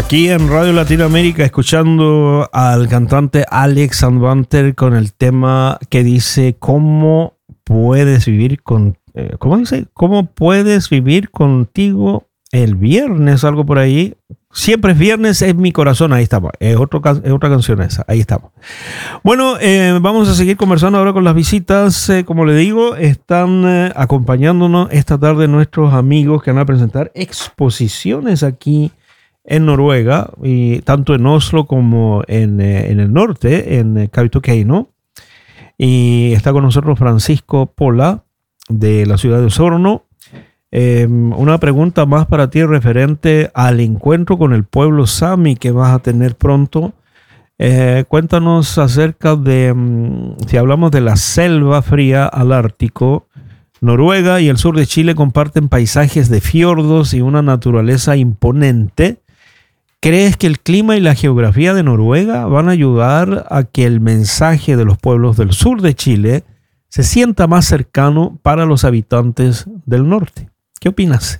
Aquí en Radio Latinoamérica, escuchando al cantante Alex Anwandter con el tema que dice ¿cómo puedes vivir con ¿cómo dice? ¿Cómo puedes vivir contigo el viernes? Algo por ahí. Siempre es viernes, es mi corazón. Ahí estamos. Es otra canción esa. Ahí estamos. Bueno, vamos a seguir conversando ahora con las visitas. Como le digo, están acompañándonos esta tarde nuestros amigos que van a presentar exposiciones aquí en Noruega, y tanto en Oslo como en el norte, en Kautokeino. Y está con nosotros Francisco Pola, de la ciudad de Osorno. Una pregunta más para ti referente al encuentro con el pueblo Sami que vas a tener pronto. Cuéntanos acerca de, si hablamos de la selva fría al Ártico, Noruega y el sur de Chile comparten paisajes de fiordos y una naturaleza imponente. ¿Crees que el clima y la geografía de Noruega van a ayudar a que el mensaje de los pueblos del sur de Chile se sienta más cercano para los habitantes del norte? ¿Qué opinas?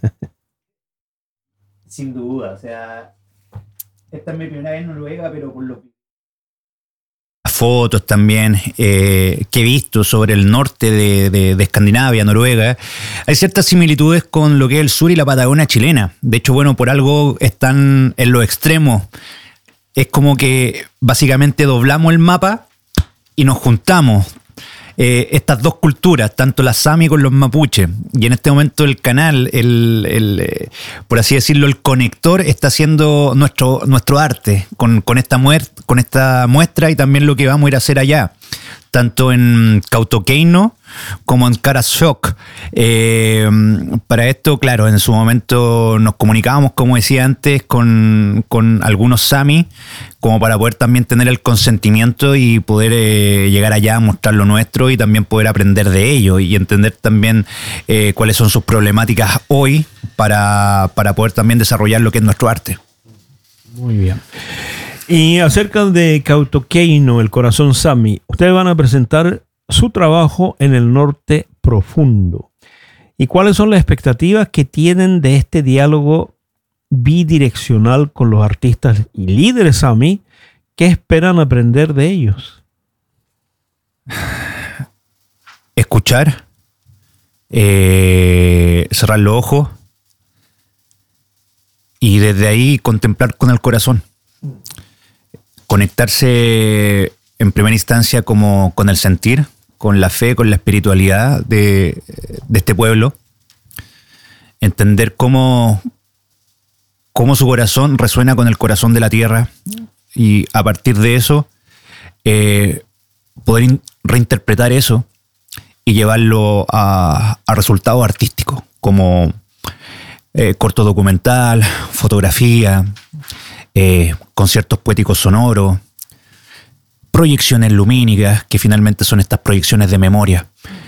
Sin duda, o sea, esta es mi primera vez en Noruega, pero por lo fotos también que he visto sobre el norte de Escandinavia, Noruega, hay ciertas similitudes con lo que es el sur y la Patagonia chilena. De hecho, bueno, por algo están en los extremos. Es como que básicamente doblamos el mapa y nos juntamos. Estas dos culturas, tanto la Sami con los mapuches, y en este momento el canal, por así decirlo, el conector está haciendo nuestro arte con esta muestra y también lo que vamos a ir a hacer allá, tanto en Kautokeino como en Karasjok. Para esto, claro, en su momento nos comunicábamos, como decía antes, con algunos Sami, como para poder también tener el consentimiento y poder llegar allá a mostrar lo nuestro y también poder aprender de ello y entender también cuáles son sus problemáticas hoy para poder también desarrollar lo que es nuestro arte. Muy bien. Y acerca de Kautokeino, el corazón Sami, ustedes van a presentar su trabajo en el norte profundo. ¿Y cuáles son las expectativas que tienen de este diálogo bidireccional con los artistas y líderes Sami? ¿Qué esperan aprender de ellos? Escuchar, cerrar los ojos y desde ahí contemplar con el corazón. Conectarse en primera instancia como con el sentir, con la fe, con la espiritualidad de este pueblo. Entender cómo su corazón resuena con el corazón de la tierra y a partir de eso poder reinterpretar eso y llevarlo a resultados artísticos como corto documental, fotografía, conciertos poéticos sonoros, proyecciones lumínicas, que finalmente son estas proyecciones de memoria.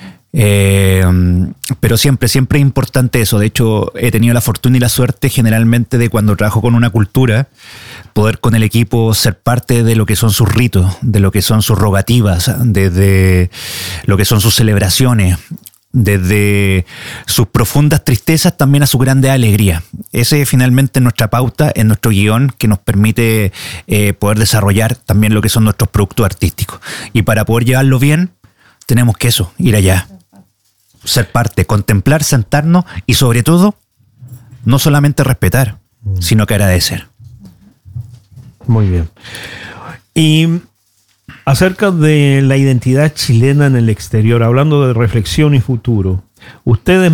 Pero siempre es importante eso. De hecho, he tenido la fortuna y la suerte generalmente de cuando trabajo con una cultura, poder con el equipo ser parte de lo que son sus ritos, de lo que son sus rogativas, de lo que son sus celebraciones, desde sus profundas tristezas también a su grande alegría. Ese es finalmente nuestra pauta, en nuestro guión que nos permite poder desarrollar también lo que son nuestros productos artísticos. Y para poder llevarlo bien, tenemos que ir allá, ser parte, contemplar, sentarnos y sobre todo, no solamente respetar, sino que agradecer. Muy bien. Y acerca de la identidad chilena en el exterior, hablando de reflexión y futuro, ustedes